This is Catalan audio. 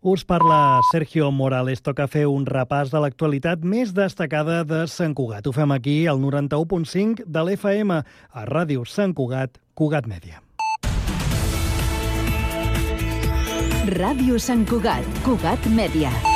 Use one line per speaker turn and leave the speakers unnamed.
Us parla Sergio Morales. Toca fer un repàs de l'actualitat més destacada de Sant Cugat. Ho fem aquí al 91.5 de l'FM, a Ràdio Sant Cugat, Cugat Mèdia.
Ràdio Sant Cugat, Cugat Mèdia.